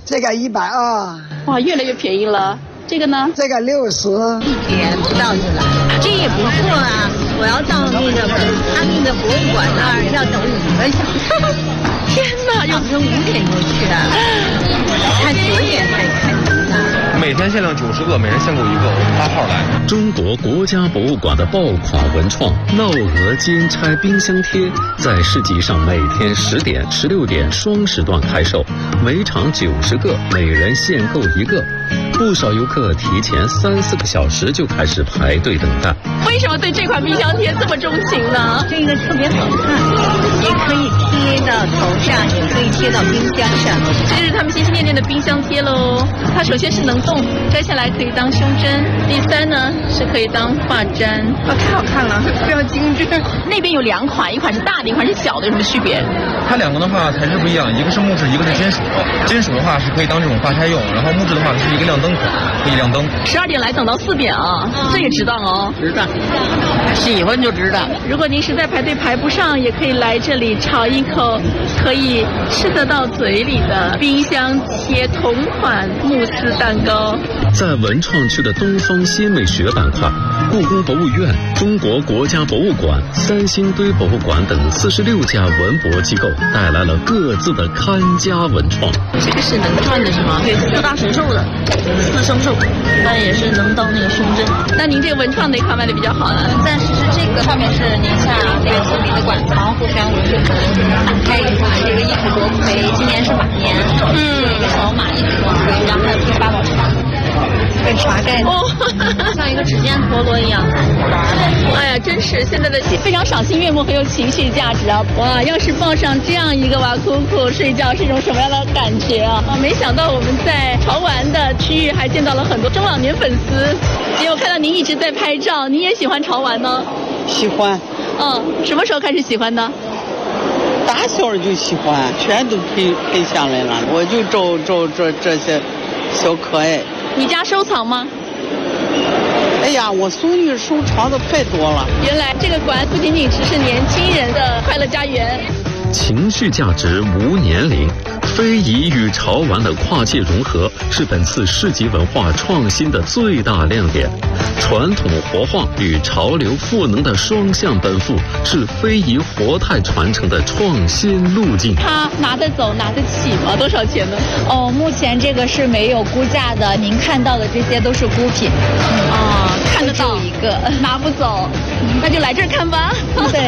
这个120。 哇，越来越便宜了。这个呢？ 这个60。 地铁不到就来，这也不错啊。我要到那个他那个博物馆那儿要等5个小时。 天哪， 要从5点就去啊，他9点才开门。 每天限量90个，每人限购1个，我们8号来。 中国国家博物馆的爆款文创闹鹅金钗冰箱贴，在市集上每天10点、16点双时段开售，每场90个，每人限购1个。不少游客提前3-4个小时就开始排队等待。 为什么对这款冰箱贴这么钟情呢？ 这个特别好看，也可以贴到头上，也可以贴到冰箱上。 这是他们心心念念的冰箱贴喽。它首先是能动，摘下来可以当胸针。第3呢是可以当发簪。太好看了，非常精致。那边有2款，一款是大的，一款是小的，有什么区别？ 它2个的话材质不一样，一个是木质，一个是金属。金属的话是可以当这种发钗用，然后木质的话是一个亮灯款，可以亮灯。 12点来等到4点啊，这也值当哦。 值当，喜欢就值当。 如果您实在排队排不上，也可以来这里尝一口可以吃得到嘴里的冰箱贴同款慕斯蛋糕。 在文创区的东方新美学板块，故宫博物院、中国国家博物馆、3星堆博物馆等46家文博机构带来了各自的看家文创。 这个是能转的是吗？对，4大神兽的4生兽，那也是能当那个胸针。 那您这个文创哪款卖的比较好呢？ 暂时是这个，上面是宁夏这个村里的馆藏，互相文水河打开一块，这个一口多亏，今年是马年，这个小马一口多亏，然后还有这个8宝茶。跟茶盖哦，像一个指尖陀螺一样玩。 哎呀，真是现在的非常赏心悦目，很有情绪价值啊！哇，要是抱上这样一个瓦库库睡觉，是一种什么样的感觉啊？没想到我们在潮玩的区域还见到了很多中老年粉丝。因为我看到您一直在拍照，您也喜欢潮玩呢？ 喜欢。 什么时候开始喜欢的？ 大小就喜欢，全都配下来了。我就找这些小可爱。 你家收藏吗？ 哎呀，我孙女收藏的太多了。 原来这个馆不仅仅只是年轻人的快乐家园。 情绪价值无年龄，非遗与潮玩的跨界融合是本次市集文化创新的最大亮点。传统活化与潮流赋能的双向奔赴，是非遗活态传承的创新路径。 它拿得走拿得起吗？多少钱呢？ 目前这个是没有估价的，您看到的这些都是孤品。 看得到一个， 拿不走，那就来这儿看吧。 对。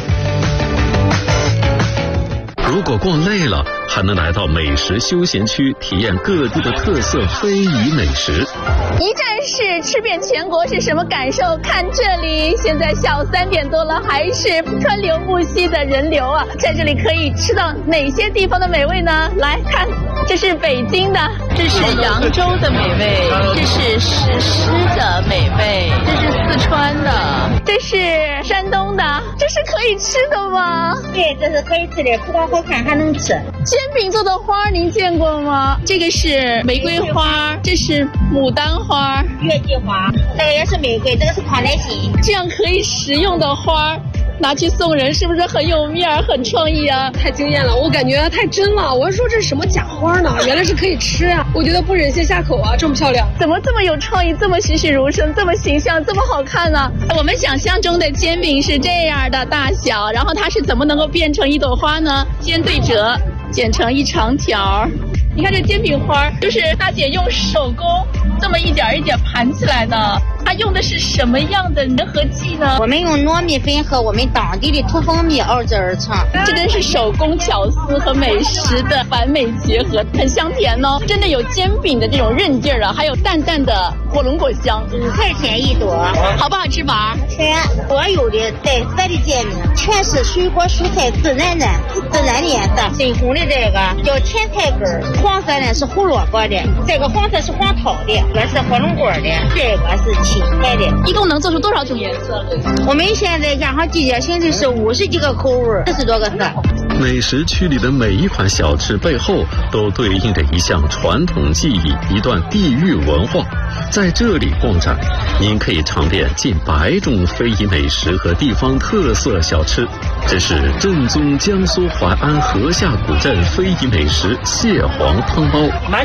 如果逛累了，还能来到美食休闲区，体验各地的特色非遗美食。 一站式吃遍全国是什么感受？看这里，现在下午3点多了，还是川流不息的人流啊！在这里可以吃到哪些地方的美味呢？来看，这是北京的，这是扬州的美味，这是石狮的美味，这是四川的，这是山东的，这是可以吃的吗？ 对，这是可以吃的，不光好看还能吃。 煎饼做的花您见过吗？这个是玫瑰花，这是牡丹花， 月季花，这个也是玫瑰，这个是康乃馨。 这样可以食用的花拿去送人，是不是很有面儿、很创意啊？ 太惊艳了，我感觉太真了。我说这是什么假花呢？原来是可以吃啊！我觉得不忍心下口啊，这么漂亮， 怎么这么有创意，这么栩栩如生，这么形象，这么好看呢？我们想象中的煎饼是这样的大小，然后它是怎么能够变成一朵花呢？尖对折，剪成一长条。你看这煎饼花，就是大姐用手工这么一点一点盘起来的。它用的是什么样的粘合剂呢？ 我们用糯米粉和我们当地的土蜂蜜熬制而成。 这真是手工巧思和美食的完美结合，很香甜哦，真的有煎饼的这种韧劲儿啊，还有淡淡的火龙果香。 5块钱一朵， 好不好吃法？ 全所有的带色的煎饼，全是水果蔬菜自然的颜色。深红的这个叫甜菜根，黄色呢是胡萝卜的，这个黄色是黄桃的，这是火龙果的，这个是青菜的。 一共能做出多少种颜色？ 我们现在加上季节性的是50几个口味，40多个色。 美食区里的每一款小吃背后都对应着一项传统技艺，一段地域文化。在这里逛展，您可以尝遍近100种非遗美食和地方特色小吃。这是正宗江苏淮安河下古镇非遗美食蟹黄汤包。